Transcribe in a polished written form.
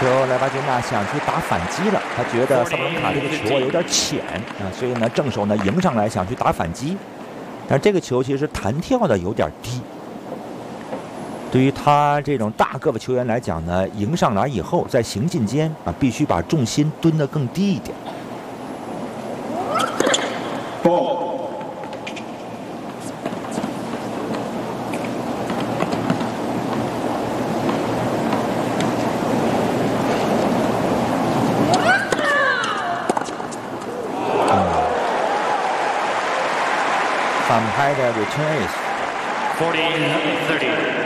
球，莱巴金纳想去打反击了，他觉得萨布伦卡这个球有点浅啊，所以呢正手呢迎上来想去打反击，但这个球其实弹跳的有点低。对于他这种大个子球员来讲呢，迎上来以后在行进间啊，必须把重心蹲得更低一点。反拍的 return ace。 40-30